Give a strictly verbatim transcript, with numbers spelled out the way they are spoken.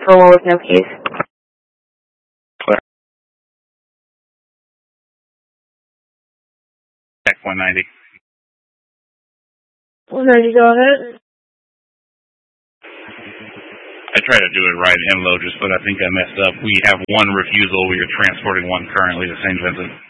for one with no keys. Clear. Check one ninety. one ninety, go ahead. I tried to do it right in Logis, but I think I messed up. We have one refusal. We are transporting one currently to Saint Vincent.